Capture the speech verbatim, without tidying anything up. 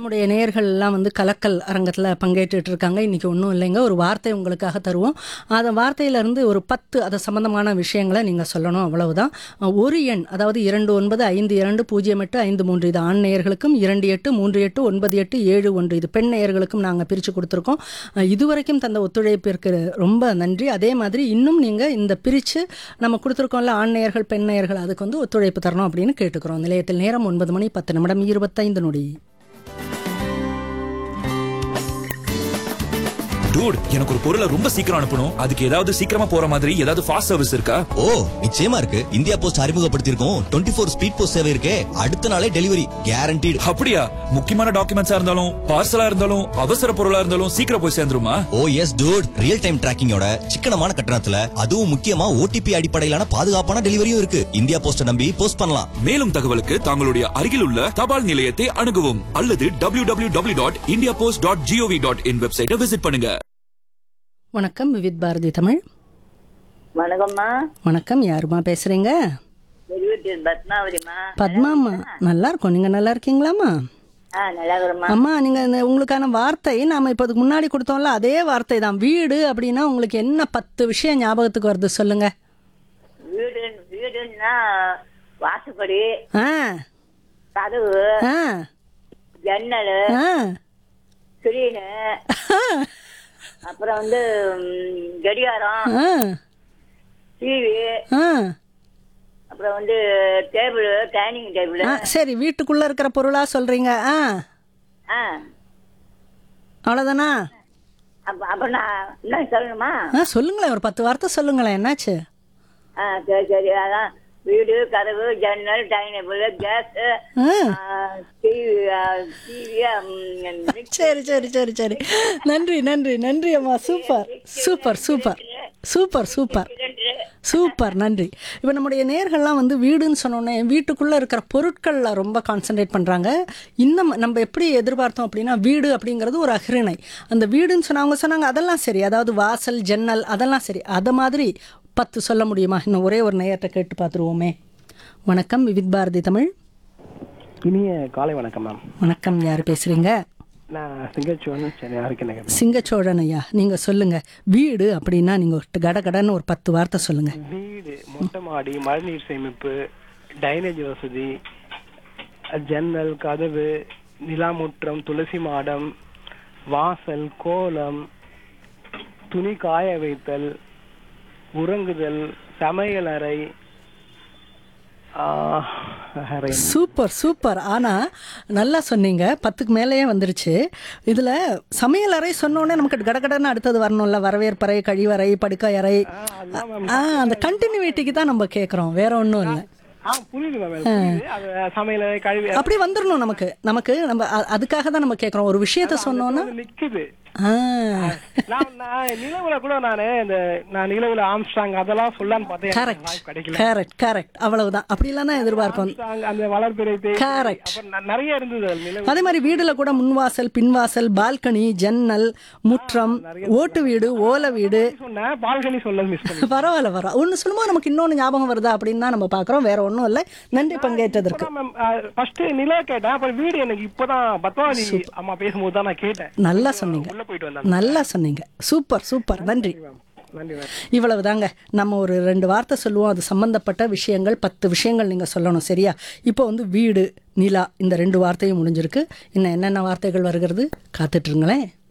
நம்முடைய நேயர்கள் எல்லாம் வந்து கலக்கல் அரங்கத்தில் பங்கேற்றுட்டு இருக்காங்க. இன்னைக்கு ஒன்றும் இல்லைங்க, ஒரு வார்த்தை உங்களுக்காக தருவோம். அந்த வார்த்தையிலேருந்து ஒரு பத்து அது சம்பந்தமான விஷயங்களை நீங்கள் சொல்லணும், அவ்வளவுதான். ஒரு எண், அதாவது இரண்டு ஒன்பது ஐந்து இரண்டு பூஜ்ஜியம் எட்டு ஐந்து மூன்று, இது ஆண் நேயர்களுக்கும், இரண்டு எட்டு மூன்று எட்டு ஒன்பது எட்டு ஏழு ஒன்று, இது பெண் நேயர்களுக்கும் நாங்கள் பிரித்து கொடுத்துருக்கோம். இதுவரைக்கும் தந்த ஒத்துழைப்பிற்கு ரொம்ப நன்றி. அதே மாதிரி இன்னும் நீங்கள் இந்த பிரித்து நம்ம கொடுத்துருக்கோம்ல, ஆண் நேயர்கள் பெண் நேயர்கள், அதுக்கு வந்து ஒத்துழைப்பு தரணும் அப்படின்னு கேட்டுக்கிறோம். நிலையத்தில் நேரம் ஒன்பது மணி பத்து நிமிடம் இருபத்தைந்து நொடி. டூட், எனக்கு ஒரு பொருளை ரொம்ப சீக்கிரம் அனுப்பணும். அதுக்கு ஏதாவது சீக்கிரமா போற மாதிரி ஏதாவது ஃபாஸ்ட் சர்வீஸ் இருக்கா? ஓ, நிச்சயமா இருக்கு. India post அறிமுகப்படுத்தியிருக்கோம் twenty four speed post சேவை இருக்கே. அடுத்த நாளே டெலிவரி கேரண்டீடு. அப்படியா? முக்கியமான டாக்குமெண்ட்ஸா இருந்தாலும் பார்சலா இருந்தாலும் அவசர பொருளா இருந்தாலும் சீக்கிரம் போய் சேர்ந்துருமா? ஓ எஸ் டூட், ரியல் டைம் டிராக்கிங்கோட சிக்கனமான கட்டணத்துல, அதுவும் முக்கியமா ஓடிபி அடிப்படையிலான பாதுகாப்பான டெலிவரியும் இருக்கு. இந்தியா போஸ்ட நம்பி போஸ்ட் பண்ணலாம். மேலும் தகவலுக்கு தங்களுடைய அருகில் உள்ள தபால் நிலையத்தை அணுகவும் அல்லது W W W dot India post dot gov dot in வெப்சைட்டை விசிட் பண்ணுங்க. வணக்கம், விவித் பாரதி தமிழ். வணக்கம்மா. வணக்கம், யாருமா பேசுறீங்க? பத்மாவதிமா. பத்மாம்மா, நல்லா இருக்கும். நீங்க நல்லா இருக்கீங்களாம்மா? நல்லா இருக்கிறோம்மா. அம்மா, நீங்க இந்த உங்களுக்கான வார்த்தை நாம இப்போ அதுக்கு முன்னாடி கொடுத்தோம்ல, அதே வார்த்தை தான். வீடு அப்படின்னா உங்களுக்கு என்ன பத்து விஷயம் ஞாபகத்துக்கு வருது சொல்லுங்க. வீடு வீடுன்னா வாசப்படி, ஆ கதவு, ஆ ஜன்னல், ஆ ஸ்கிரீனு, அப்புறம் வந்து ம், கடிகாரம், ஆ டிவி, ஆ அப்புறம் வந்து டேபிள், டைனிங் டேபிள். ஆ, சரி, வீட்டுக்குள்ள இருக்கிற பொருளா சொல்றீங்க. ஆ ஆ, அவ்வளோதானா? அப்ப அப்ப நான் என்ன சொல்லணுமா? ஆ சொல்லுங்களேன், ஒரு பத்து வார்த்தை சொல்லுங்களேன். என்னாச்சு? ஆ, சரி சரி. அதான் வீடு, கதவு, ஜன்னல், டைனிங் டேபிள், கேஸ், ஆ டிவி, டிவி. சரி சரி சரி சரி நன்றி நன்றி நன்றி அம்மா. Super super super super super super, நன்றி. இப்போ நம்முடைய நேயர்கள்லாம் வந்து வீடுன்னு சொன்னோன்னே வீட்டுக்குள்ளே இருக்கிற பொருட்களில் ரொம்ப கான்சன்ட்ரேட் பண்ணுறாங்க. இன்னும் நம்ம எப்படி எதிர்பார்த்தோம் அப்படின்னா, வீடு அப்படிங்கிறது ஒரு அகிரிணை. அந்த வீடுன்னு சொன்ன அவங்க சொன்னாங்க அதெல்லாம் சரி, அதாவது வாசல் ஜன்னல் அதெல்லாம் சரி. அதை மாதிரி பத்து சொல்ல முடியுமா? இன்னும் ஒரே ஒரு நேயர்கிட்ட கேட்டு பார்த்துருவோமே. வணக்கம், விவித் பாரதி தமிழ். இனிய காலை வணக்கம் மேம். வணக்கம், யார் பேசுறீங்க? நான் சிங்கச்சோழன், சென்னை ஆர்கே. சிங்கச்சோழன் ஐயா, நீங்க சொல்லுங்க. வீடு அப்படின்னா நீங்க கட கடன்னு ஒரு பத்து வார்த்தை சொல்லுங்க. வீடு, மொட்டை மாடி, மழைநீர் சேமிப்பு, டைனேஜ் வசதி, ஜன்னல், கதவு, நிலாமுற்றம், துளசி மாடம், வாசல், கோலம், துணி காய வைத்தல், உறங்குதல், சமையல் அறை. Super super. ஆனா நல்லா சொன்னீங்க, பத்துக்கு மேலேயே வந்துருச்சு. இதுல சமையல் அறை சொன்னோடனே நமக்கு கடகடன்னு அடுத்தது வரணும்ல, வரவேற்பறை, கழிவறை, படுக்கை அறை. ஆ, அந்த கண்டினியூட்டிக்கு தான் நம்ம கேட்குறோம், வேற ஒன்றும் இல்லை. சமையல் அறை, கழிவு அப்படி வந்துடணும் நமக்கு. நமக்கு நம்ம அ- அதுக்காக தான் நம்ம கேட்குறோம். ஒரு விஷயத்த சொன்னோன்னா நிக்குது. ஆ நான் நான் நிலவுல கூட நானு இந்த நான் நிலவுல ஆம்ஸ்டாங் அதெல்லாம் சொல்லலான்னு பார்த்தேன். கரெக்ட் வாய்ப்பு கிடைக்கல. கரெக்ட் கரெக்ட் அவ்வளவுதான். அப்படிலாம் தான் எதிர்பார்ப்போம். ஆம்ஸ்டாங், அந்த வளர்பிறை தேய், Correct. அப்புறம் ந- நிறைய இருந்தது நிலவு. அதே மாதிரி வீடுல கூட முன்வாசல், பின்வாசல், பால்கனி, ஜன்னல், முற்றம், ஓட்டு வீடு, ஓலை வீடு. சொன்னேன், பால்கனி சொல்ல மிஸ் பண்ணி. பரவாயில்ல வர ஒன்று சொல்லும்போது நமக்கு இன்னொன்று ஞாபகம் வருதா அப்படின்னு தான் நம்ம பார்க்குறோம், வேற ஒன்றும் இல்லை. நன்றி பங்கேற்றதற்கு. ஃபர்ஸ்ட் நிலா கேட்டேன், அப்புறம் வீடு எனக்கு இப்பதான் பத்மாவதி அம்மா பேசும்போது தான் நான் கேட்டேன். நல்லா சொன்னீங்க, உள்ள போயிட்டு வந்தேன். நல்லா சொன்னீங்க. சூப்பர் சூப்பர், நன்றி. நன்றி மேம். இவ்வளவு தாங்க. நம்ம ஒரு ரெண்டு வார்த்தை சொல்லுவோம், அது சம்பந்தப்பட்ட விஷயங்கள் பத்து விஷயங்கள் நீங்கள் சொல்லணும், சரியா? இப்போ வந்து வீடு, நிலா, இந்த ரெண்டு வார்த்தையும் முடிஞ்சிருக்கு. இன்னும் என்னென்ன வார்த்தைகள் வருகிறது காத்துட்ருங்களேன்.